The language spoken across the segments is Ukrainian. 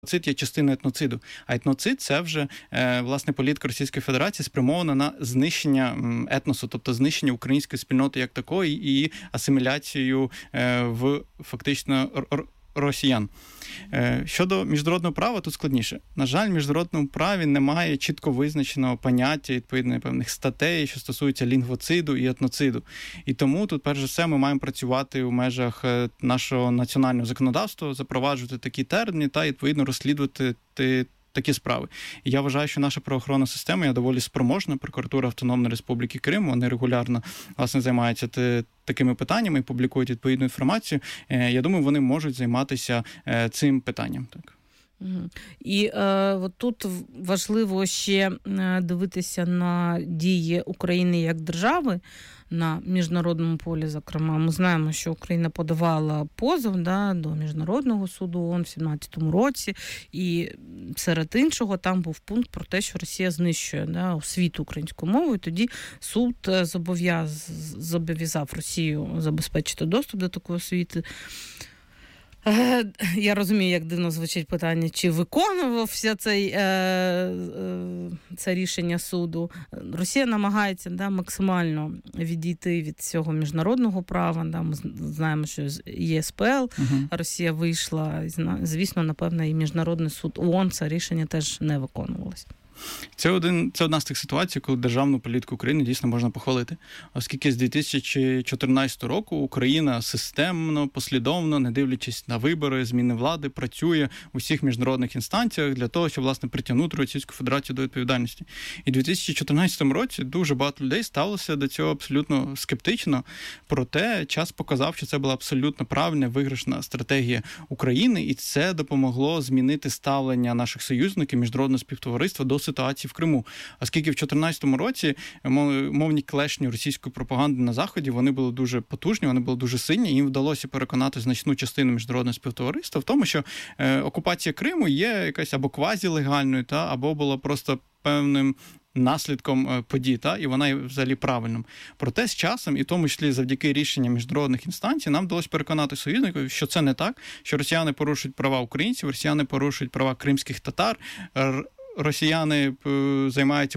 Геноцид є частиною етноциду. А етноцид – це вже, власне, політика Російської Федерації спрямована на знищення етносу, тобто знищення української спільноти як такої і асиміляцію в фактично росіян. Щодо міжнародного права, тут складніше. На жаль, в міжнародному праві немає чітко визначеного поняття, відповідно, певних статей, що стосуються лінгвоциду і етноциду. І тому тут, перш за все, ми маємо працювати у межах нашого національного законодавства, запроваджувати такі терміни та, відповідно, розслідувати такі справи. І я вважаю, що наша правоохоронна система є доволі спроможна. Прокуратура Автономної Республіки Крим, вони регулярно, власне, займаються такими питаннями і публікують відповідну інформацію. Я думаю, вони можуть займатися цим питанням. Так. І от тут важливо ще дивитися на дії України як держави на міжнародному полі, зокрема. Ми знаємо, що Україна подавала позов до Міжнародного суду ООН в 2017 році, і серед іншого там був пункт про те, що Росія знищує освіту українською мовою. Тоді суд зобов'язав Росію забезпечити доступ до такої освіти. Я розумію, як дивно звучить питання, чи виконувався це рішення суду. Росія намагається максимально відійти від цього міжнародного права. Ми знаємо, що з ЄСПЛ Росія вийшла. Звісно, напевно, і Міжнародний суд ООН це рішення теж не виконувалось. Це одна з тих ситуацій, коли державну політику України дійсно можна похвалити, оскільки з 2014 року Україна системно, послідовно, не дивлячись на вибори, зміни влади, працює у всіх міжнародних інстанціях для того, щоб, власне, притягнути Російську Федерацію до відповідальності. І в 2014 році дуже багато людей ставилося до цього абсолютно скептично, проте час показав, що це була абсолютно правильна, виграшна стратегія України, і це допомогло змінити ставлення наших союзників, міжнародного співтовариства до ситуації в Криму. Оскільки в 2014 році мовні клешні російської пропаганди на Заході, вони були дуже потужні, вони були дуже сильні, і їм вдалося переконати значну частину міжнародного співтовариства в тому, що окупація Криму є якась або квазілегальною, або була просто певним наслідком подій, і вона є взагалі правильним. Проте з часом, і в тому числі завдяки рішенням міжнародних інстанцій, нам вдалося переконати союзників, що це не так, що росіяни порушують права українців, росіяни порушують права кримських татар, росіяни займаються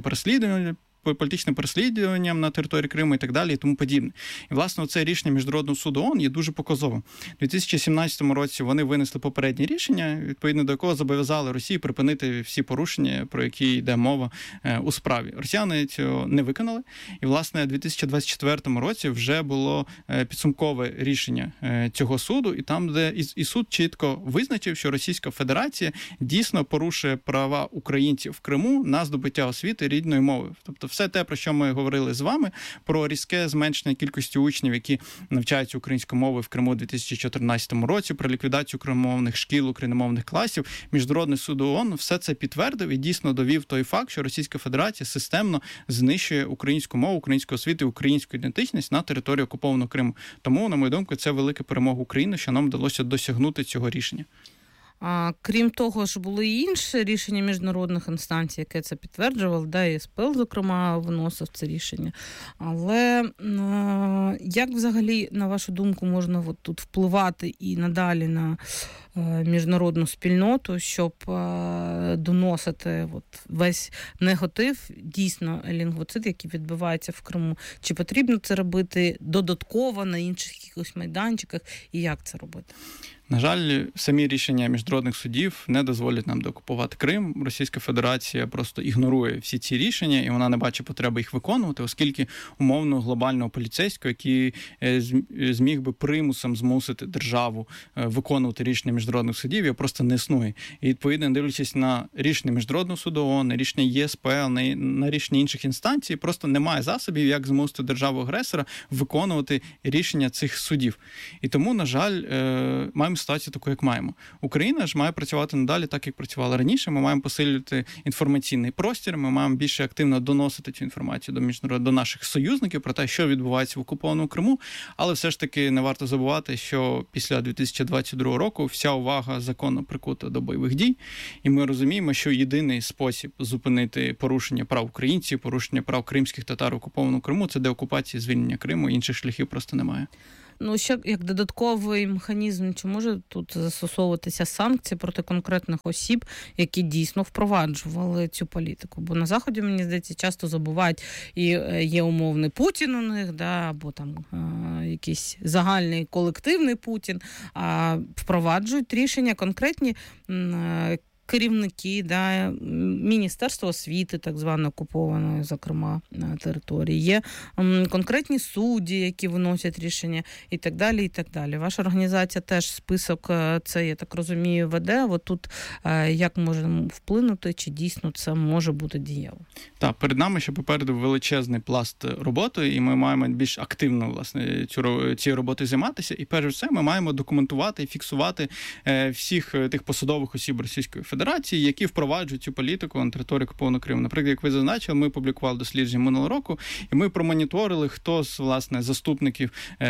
політичним переслідуванням на території Криму і так далі, і тому подібне. І, власне, це рішення Міжнародного суду ООН є дуже показовим. У 2017 році вони винесли попереднє рішення, відповідно до якого зобов'язали Росію припинити всі порушення, про які йде мова у справі. Росіяни цього не виконали, і, власне, у 2024 році вже було підсумкове рішення цього суду, і там, де і суд чітко визначив, що Російська Федерація дійсно порушує права українців в Криму на здобуття освіти рідною мовою. Тобто все те, про що ми говорили з вами, про різке зменшення кількості учнів, які навчаються українською мовою в Криму у 2014 році, про ліквідацію україномовних шкіл, україномовних класів, Міжнародний суд ООН все це підтвердив і дійсно довів той факт, що Російська Федерація системно знищує українську мову, українську освіту і українську ідентичність на території окупованого Криму. Тому, на мою думку, це велика перемога України, що нам вдалося досягнути цього рішення. Крім того ж, були і інші рішення міжнародних інстанцій, яке це підтверджував, і СПЛ, зокрема, виносив це рішення. Але як взагалі, на вашу думку, можна тут впливати і надалі на міжнародну спільноту, щоб доносити весь негатив, дійсно, лінгвоцид, який відбувається в Криму? Чи потрібно це робити додатково на інших якихось майданчиках, і як це робити? На жаль, самі рішення міжнародних судів не дозволять нам деокупувати Крим. Російська Федерація просто ігнорує всі ці рішення, і вона не бачить потреби їх виконувати, оскільки умовно глобального поліцейського, який зміг би примусом змусити державу виконувати рішення міжнародних судів, його просто не існує. І, відповідно, дивлячись на рішення Міжнародного суду ООН, на рішення ЄСПЛ, на рішення інших інстанцій, просто немає засобів, як змусити державу-агресора виконувати рішення цих судів. І тому, на жаль, маємо ситуацію таку, як маємо. Україна ж має працювати надалі так, як працювала раніше. Ми маємо посилювати інформаційний простір, ми маємо більше активно доносити цю інформацію до наших союзників про те, що відбувається в окупованому Криму, але все ж таки не варто забувати, що після 2022 року вся увага законно прикута до бойових дій, і ми розуміємо, що єдиний спосіб зупинити порушення прав українців, порушення прав кримських татар в окупованому Криму – це деокупація і звільнення Криму, інших шляхів просто немає. ще як додатковий механізм, чи може тут застосовуватися санкції проти конкретних осіб, які дійсно впроваджували цю політику? Бо на Заході, мені здається, часто забувають, і є умовний Путін у них, або там якийсь загальний колективний Путін, а впроваджують рішення конкретні керівники, Міністерство освіти, так звано окупованої, зокрема, території. Є конкретні судді, які виносять рішення і так далі, і так далі. Ваша організація теж список, це, я так розумію, веде. От тут як можемо вплинути, чи дійсно це може бути дієво? Так, перед нами ще попереду величезний пласт роботи, і ми маємо більш активно, власне, цією роботою займатися. І перш за все ми маємо документувати і фіксувати всіх тих посадових осіб Російської Федерації, які впроваджують цю політику на території окупованого Криму. Наприклад, як ви зазначили, ми публікували дослідження минулого року, і ми промоніторили, хто з, власне, заступників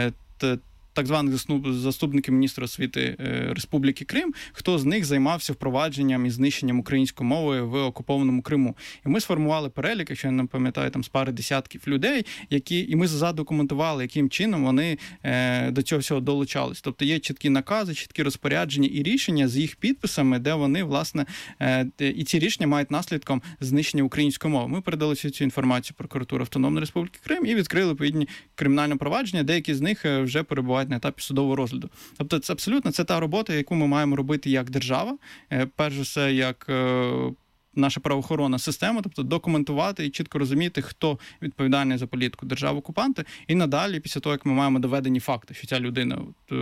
так званих заступників міністра освіти Республіки Крим, хто з них займався впровадженням і знищенням української мови в окупованому Криму. І ми сформували перелік, якщо я не пам'ятаю, там з пари десятків людей, і ми задокументували, яким чином вони до цього всього долучались. Тобто є чіткі накази, чіткі розпорядження і рішення з їх підписами, де вони, власне, і ці рішення мають наслідком знищення української мови. Ми передали всю цю інформацію прокуратурі Автономної Республіки Крим і відкрили відповідні кримінальні провадження, деякі з них вже перебувають на етапі судового розгляду. Тобто це абсолютно та робота, яку ми маємо робити як держава, перш за все, як наша правоохоронна система, тобто документувати і чітко розуміти, хто відповідальний за політику держави-окупанта, і надалі, після того, як ми маємо доведені факти, що ця людина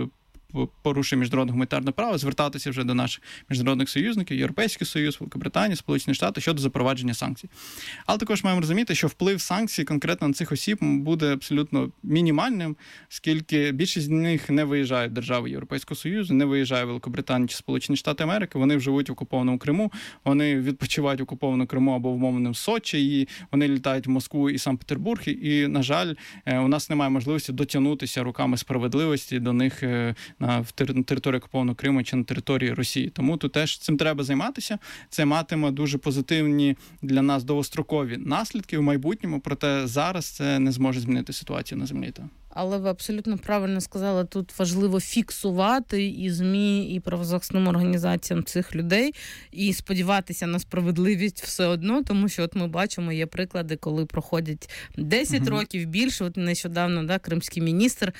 порушує міжнародне гуманітарне право, звертатися вже до наших міжнародних союзників, Європейський Союз, Великобританія, Сполучені Штати щодо запровадження санкцій. Але також маємо розуміти, що вплив санкцій конкретно на цих осіб буде абсолютно мінімальним, оскільки більшість з них не виїжджає в держави Європейського Союзу, не виїжджає в Великобританію чи Сполучені Штати Америки, вони живуть в окупованому Криму, вони відпочивають в окупованому Криму або в умовному Сочі, і вони літають в Москву і Санкт-Петербург, і, на жаль, у нас немає можливості дотягнутися руками справедливості до них на території окупованого Криму чи на території Росії. Тому тут теж цим треба займатися. Це матиме дуже позитивні для нас довгострокові наслідки в майбутньому, проте зараз це не зможе змінити ситуацію на землі. Але ви абсолютно правильно сказали, тут важливо фіксувати і ЗМІ, і правозахисним організаціям цих людей, і сподіватися на справедливість все одно, тому що от ми бачимо, є приклади, коли проходять 10 років більше, от нещодавно, кримський міністр,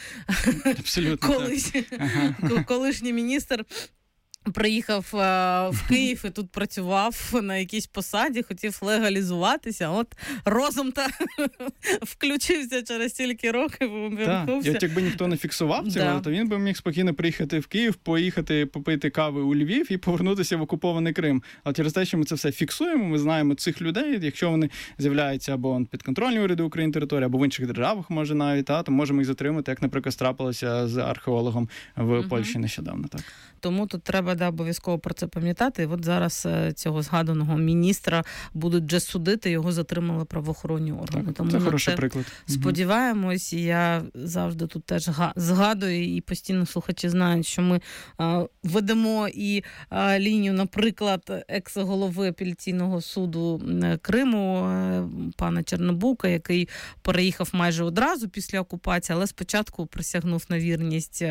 колишній міністр, приїхав в Київ і тут працював на якійсь посаді, хотів легалізуватися, от розум включився через стільки років. Так, і от якби ніхто не фіксував цього, то він би міг спокійно приїхати в Київ, поїхати попити кави у Львів і повернутися в окупований Крим. А через те, що ми це все фіксуємо, ми знаємо цих людей, якщо вони з'являються або під контрольні уряди України території, або в інших державах, може навіть, то можемо їх затримати, як, наприклад, трапилося з археологом в Польщі нещодавно. Так. Тому тут треба обов'язково про це пам'ятати. І от зараз цього згаданого міністра будуть вже судити, його затримали правоохоронні органи. Так, тому це хороший приклад. Сподіваємось, і я завжди тут теж згадую, і постійно слухачі знають, що ми ведемо і лінію, наприклад, екс-голови апеляційного суду Криму, пана Чернобука, який переїхав майже одразу після окупації, але спочатку присягнув на вірність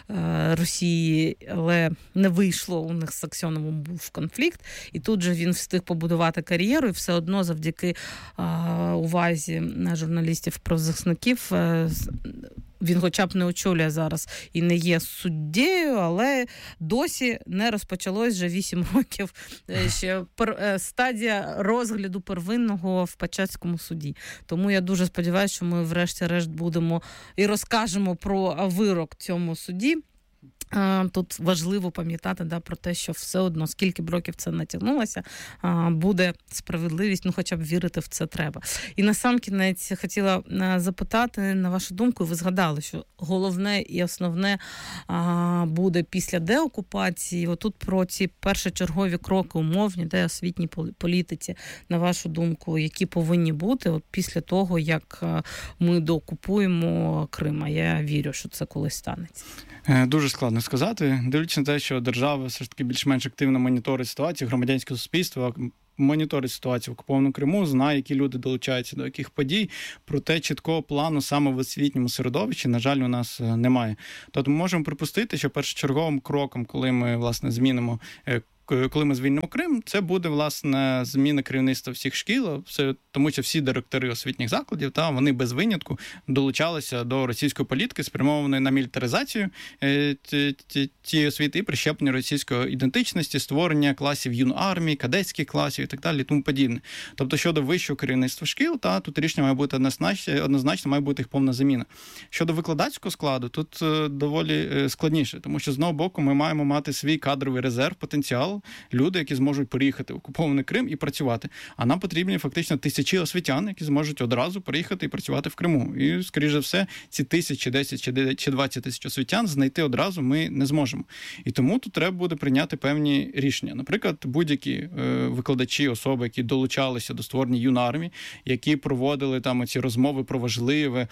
Росії, але не вийшло, у них з Аксьоновим був конфлікт, і тут же він встиг побудувати кар'єру, і все одно завдяки увазі журналістів-правозахисників він хоча б не очолює зараз і не є суддею, але досі не розпочалось вже 8 років ще стадія розгляду первинного в Печерському суді. Тому я дуже сподіваюся, що ми врешті-решт будемо і розкажемо про вирок цьому суді. Тут важливо пам'ятати про те, що все одно, скільки б років це натягнулося, буде справедливість, хоча б вірити в це треба. І насамкінець хотіла запитати, на вашу думку, ви згадали, що головне і основне буде після деокупації. Отут про ці першочергові кроки умовні, освітній політиці, на вашу думку, які повинні бути після того, як ми доокупуємо Крим. А я вірю, що це колись станеться. Дуже складно сказати. Дивлячись на те, що держава все ж таки більш-менш активно моніторить ситуацію, громадянське суспільство моніторить ситуацію в окупованому Криму, знає, які люди долучаються до яких подій, проте чіткого плану саме в освітньому середовищі, на жаль, у нас немає. Тобто ми можемо припустити, що першочерговим кроком, коли ми, власне, коли ми звільнимо Крим, це буде, власне, зміна керівництва всіх шкіл, тому що всі директори освітніх закладів, вони без винятку долучалися до російської політики, спрямованої на мілітаризацію тієї освіти і прищеплення російської ідентичності, створення класів юнармії, кадетських класів і так далі, і тому подібне. Тобто, щодо вищого керівництва шкіл, тут рішення має бути однозначно, має бути їх повна заміна. Щодо викладацького складу, тут доволі складніше, тому що, з одного боку, ми маємо мати свій кадровий резерв, потенціал, люди, які зможуть приїхати в окупований Крим і працювати. А нам потрібні фактично тисячі освітян, які зможуть одразу приїхати і працювати в Криму. І, скоріше за все, ці 1000, 10 чи 20 тисяч освітян знайти одразу ми не зможемо. І тому тут треба буде прийняти певні рішення. Наприклад, будь-які викладачі, особи, які долучалися до створення юнармії, які проводили там ці розмови про важливе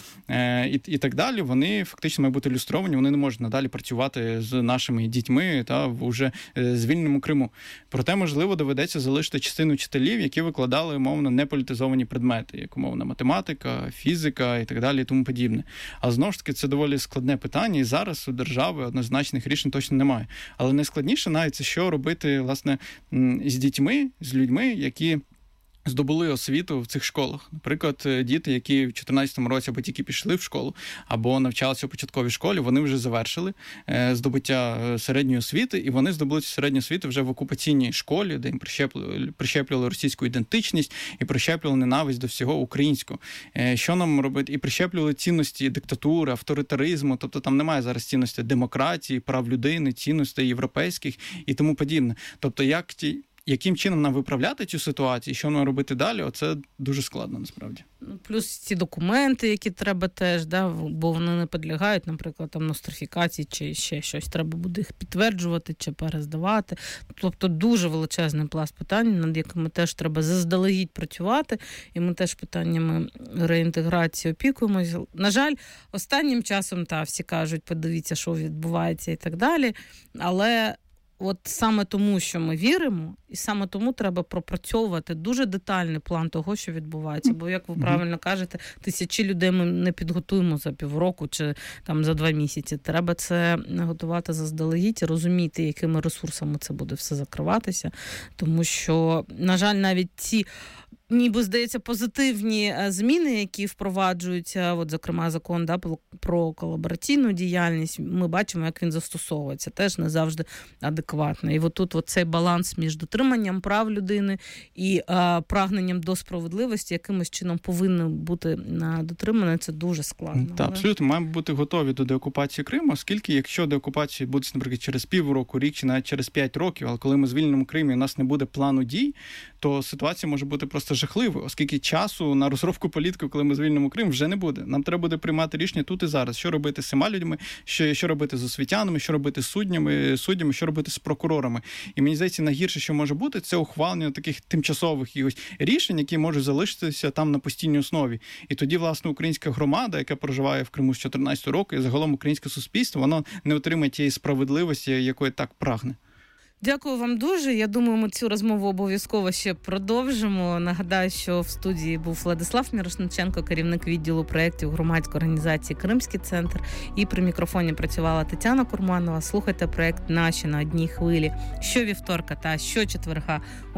і так далі, вони фактично мають бути ілюстровані, вони не можуть надалі працювати з нашими дітьми в уже звільненому Криму. Проте, можливо, доведеться залишити частину вчителів, які викладали, умовно, неполітизовані предмети, як, умовно, математика, фізика і так далі, і тому подібне. Але, знову ж таки, це доволі складне питання, і зараз у держави однозначних рішень точно немає. Але найскладніше навіть це, що робити, власне, з дітьми, з людьми, які здобули освіту в цих школах. Наприклад, діти, які в 2014 році або тільки пішли в школу, або навчалися у початковій школі, вони вже завершили здобуття середньої освіти, і вони здобули цю середню освіту вже в окупаційній школі, де їм прищеплювали російську ідентичність і прищеплювали ненависть до всього українського. Що нам робити? І прищеплювали цінності диктатури, авторитаризму, тобто там немає зараз цінності демократії, прав людини, цінностей європейських і тому подібне. Тобто, яким чином нам виправляти цю ситуацію, що нам робити далі, оце дуже складно, насправді. Плюс ці документи, які треба теж, бо вони не підлягають, наприклад, там нострифікації чи ще щось. Треба буде їх підтверджувати чи перездавати. Тобто дуже величезний пласт питань, над якими теж треба заздалегідь працювати. І ми теж питаннями реінтеграції опікуємося. На жаль, останнім часом всі кажуть, подивіться, що відбувається і так далі. Але от саме тому, що ми віримо, і саме тому треба пропрацьовувати дуже детальний план того, що відбувається. Бо, як ви правильно кажете, тисячі людей ми не підготуємо за півроку чи там за 2 місяці. Треба це готувати заздалегідь, розуміти, якими ресурсами це буде все закриватися. Тому що, на жаль, навіть ці ніби, здається, позитивні зміни, які впроваджуються, от, зокрема, закон про колабораційну діяльність, ми бачимо, як він застосовується. Теж не завжди адекватно. І отут цей баланс між дотриманням прав людини і прагненням до справедливості якимось чином повинен бути дотриманий. Це дуже складно. Так, абсолютно. Маємо бути готові до деокупації Криму, оскільки якщо деокупація буде, наприклад, через півроку, рік чи навіть через 5 років, але коли ми звільнимо Крим і у нас не буде плану дій, то ситуація може бути просто жахливою, оскільки часу на розробку політики, коли ми звільнимо Крим, вже не буде. Нам треба буде приймати рішення тут і зараз, що робити з цими людьми, що робити з освітянами, що робити з суддями, що робити з прокурорами. І мені здається, найгірше, що може бути, це ухвалення таких тимчасових рішень, які можуть залишитися там на постійній основі. І тоді, власне, українська громада, яка проживає в Криму з 2014 року, і загалом українське суспільство, воно не отримає тієї справедливості, якої так прагне. Дякую вам дуже. Я думаю, ми цю розмову обов'язково ще продовжимо. Нагадаю, що в студії був Владислав Мірошниченко, керівник відділу проєктів громадської організації «Кримський центр». І при мікрофоні працювала Тетяна Курманова. Слухайте проєкт «Наші на одній хвилі» щовівторка та щочетверга о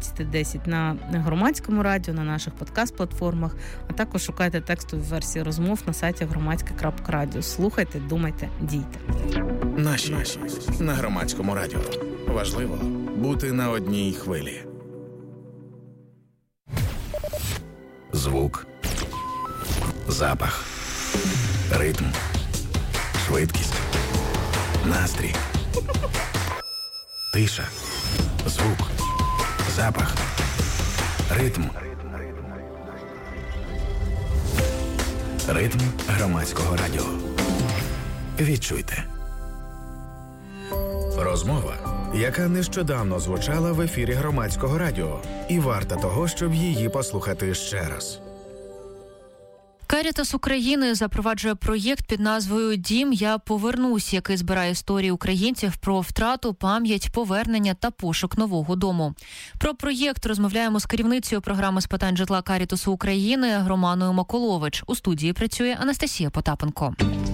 16:10 на Громадському радіо, на наших подкаст-платформах, а також шукайте текстові версії розмов на сайті громадське.радіо. Слухайте, думайте, дійте. Наші на Громадському радіо. Важливо бути на одній хвилі. Звук, запах, ритм, швидкість, настрій, тиша, звук, запах, ритм. Ритм Громадського радіо. Відчуйте. Розмова, яка нещодавно звучала в ефірі Громадського радіо, і варта того, щоб її послухати ще раз. Карітас України запроваджує проєкт під назвою «Дім, я повернусь», який збирає історії українців про втрату, пам'ять, повернення та пошук нового дому. Про проєкт розмовляємо з керівницею програми з питань житла Карітасу України Романою Маколович. У студії працює Анастасія Потапенко.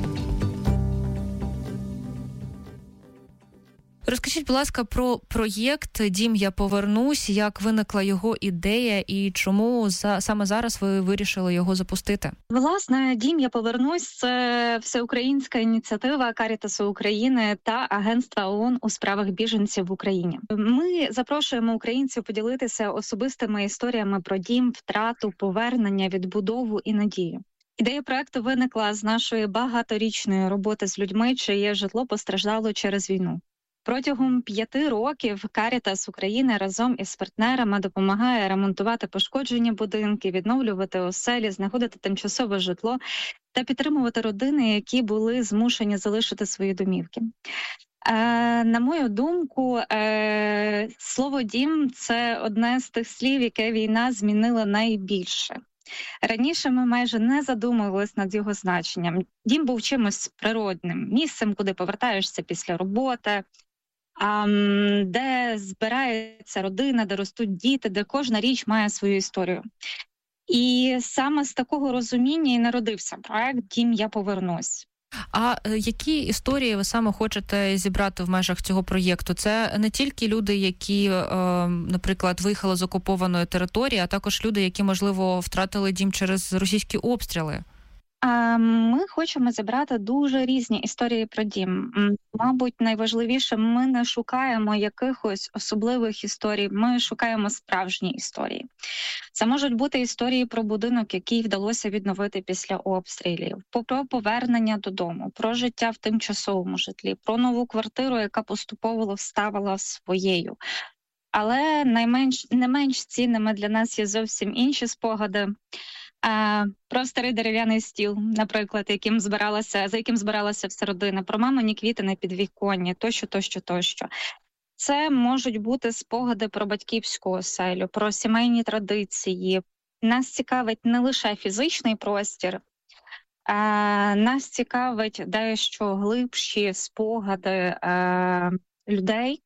Розкажіть, будь ласка, про проєкт «Дім, я повернусь», як виникла його ідея і чому саме зараз ви вирішили його запустити? Власне, «Дім, я повернусь» – це всеукраїнська ініціатива Карітасу України та Агентства ООН у справах біженців в Україні. Ми запрошуємо українців поділитися особистими історіями про дім, втрату, повернення, відбудову і надію. Ідея проекту виникла з нашої багаторічної роботи з людьми, чиє житло постраждало через війну. Протягом 5 років Карітас України разом із партнерами допомагає ремонтувати пошкоджені будинки, відновлювати оселі, знаходити тимчасове житло та підтримувати родини, які були змушені залишити свої домівки. На мою думку, слово «дім» – це одне з тих слів, яке війна змінила найбільше. Раніше ми майже не задумувались над його значенням. Дім був чимось природним, місцем, куди повертаєшся після роботи, де збирається родина, де ростуть діти, де кожна річ має свою історію. І саме з такого розуміння і народився проект «Дім, я повернусь». А які історії ви саме хочете зібрати в межах цього проєкту? Це не тільки люди, які, наприклад, виїхали з окупованої території, а також люди, які, можливо, втратили дім через російські обстріли? Ми хочемо зібрати дуже різні історії про дім. Мабуть, найважливіше, ми не шукаємо якихось особливих історій, ми шукаємо справжні історії. Це можуть бути історії про будинок, який вдалося відновити після обстрілів, про повернення додому, про життя в тимчасовому житлі, про нову квартиру, яка поступово ставала своєю. Але не менш цінними для нас є зовсім інші спогади. Про старий дерев'яний стіл, наприклад, за яким збиралася вся родина, про мамині квіти на підвіконні, тощо. Це можуть бути спогади про батьківську оселю, про сімейні традиції. Нас цікавить не лише фізичний простір, нас цікавить дещо глибші спогади людей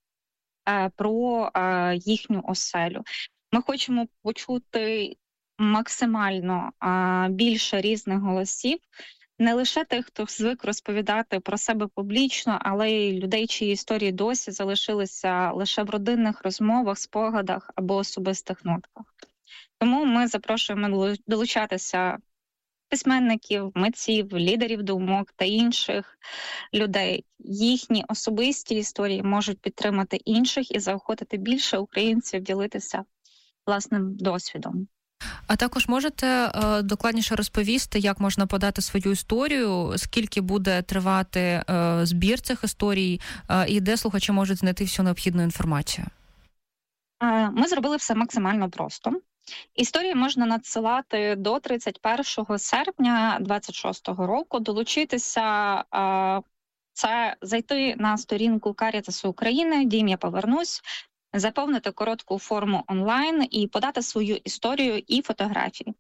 про їхню оселю. Ми хочемо почути максимально більше різних голосів, не лише тих, хто звик розповідати про себе публічно, але й людей, чиї історії досі залишилися лише в родинних розмовах, спогадах або особистих нотках. Тому ми запрошуємо долучатися письменників, митців, лідерів думок та інших людей. Їхні особисті історії можуть підтримати інших і заохотити більше українців ділитися власним досвідом. А також можете докладніше розповісти, як можна подати свою історію, скільки буде тривати збір цих історій і де слухачі можуть знайти всю необхідну інформацію? Ми зробили все максимально просто. Історії можна надсилати до 31 серпня 2026 року, долучитися, це зайти на сторінку Карітасу України «Дім, я повернусь», заповнити коротку форму онлайн і подати свою історію і фотографії.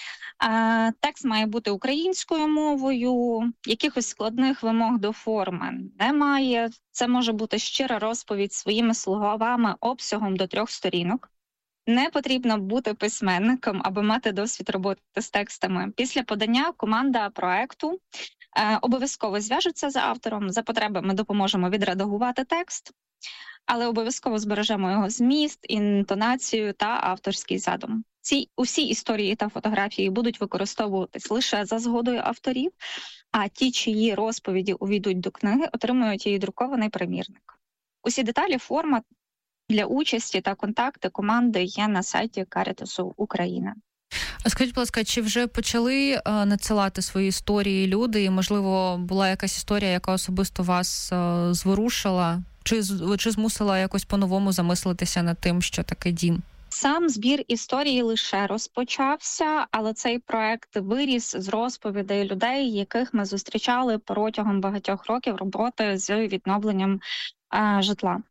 Текст має бути українською мовою, якихось складних вимог до форми немає. Це може бути щира розповідь своїми словами обсягом до 3 сторінок. Не потрібно бути письменником, аби мати досвід роботи з текстами. Після подання команда проекту обов'язково зв'яжеться з автором, за потреби ми допоможемо відредагувати текст, але обов'язково збережемо його зміст, інтонацію та авторський задум. Усі історії та фотографії будуть використовуватись лише за згодою авторів, а ті, чиї розповіді увійдуть до книги, отримують її друкований примірник. Усі деталі, формат для участі та контакти команди є на сайті Карітасу України. А скажіть, будь ласка, чи вже почали надсилати свої історії люди? І, можливо, була якась історія, яка особисто вас зворушила? Чи змусила якось по-новому замислитися над тим, що таке дім? Сам збір історії лише розпочався, але цей проект виріс з розповідей людей, яких ми зустрічали протягом багатьох років роботи з відновленням житла.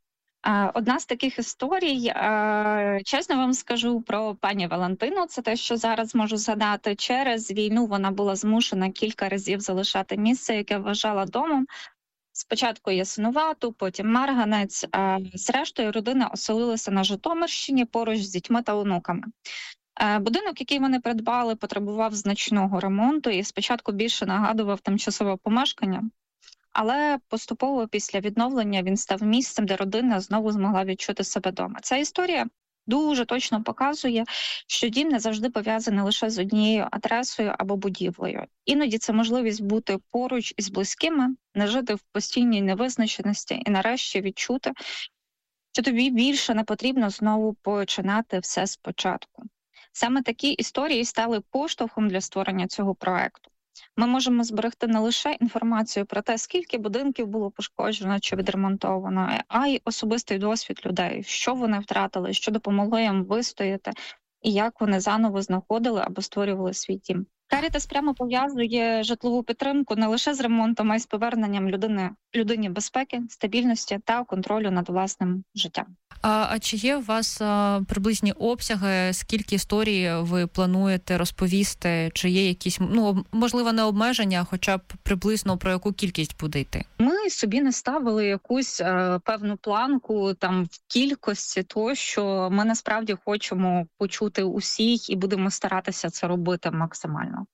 Одна з таких історій, чесно вам скажу про пані Валентину, це те, що зараз можу згадати. Через війну вона була змушена кілька разів залишати місце, яке вважала домом. Спочатку Ясинувату, потім Марганець. Зрештою, родина оселилася на Житомирщині поруч з дітьми та онуками. Будинок, який вони придбали, потребував значного ремонту і спочатку більше нагадував тимчасове помешкання. Але поступово після відновлення він став місцем, де родина знову змогла відчути себе вдома. Ця історія дуже точно показує, що дім не завжди пов'язаний лише з однією адресою або будівлею. Іноді це можливість бути поруч із близькими, не жити в постійній невизначеності і нарешті відчути, що тобі більше не потрібно знову починати все спочатку. Саме такі історії стали поштовхом для створення цього проекту. Ми можемо зберегти не лише інформацію про те, скільки будинків було пошкоджено чи відремонтовано, а й особистий досвід людей, що вони втратили, що допомогло їм вистояти і як вони заново знаходили або створювали свій дім. Карітас прямо пов'язує житлову підтримку не лише з ремонтом, а й з поверненням людині безпеки, стабільності та контролю над власним життям. А чи є у вас приблизні обсяги, скільки історій ви плануєте розповісти? Чи є якісь, можливо, не обмеження, хоча б приблизно про яку кількість буде йти? Ми собі не ставили якусь певну планку там в кількості, то що ми насправді хочемо почути усіх і будемо старатися це робити максимально.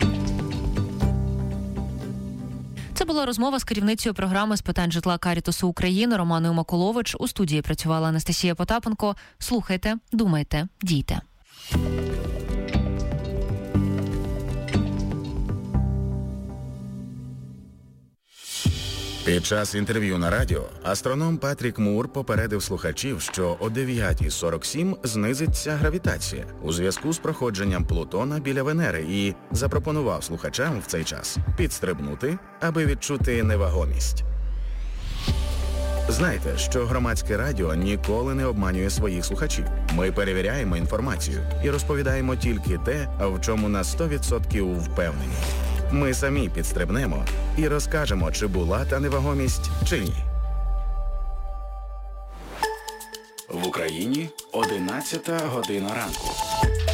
Це була розмова з керівницею програми з питань житла Карітасу України Романою Маколович. У студії працювала Анастасія Потапенко. Слухайте, думайте, дійте. Під час інтерв'ю на радіо астроном Патрік Мур попередив слухачів, що о 9:47 знизиться гравітація у зв'язку з проходженням Плутона біля Венери і запропонував слухачам в цей час підстрибнути, аби відчути невагомість. Знайте, що громадське радіо ніколи не обманює своїх слухачів. Ми перевіряємо інформацію і розповідаємо тільки те, в чому на 100% впевнені. Ми самі підстрибнемо і розкажемо, чи була та невагомість, чи ні. В Україні 11 година ранку.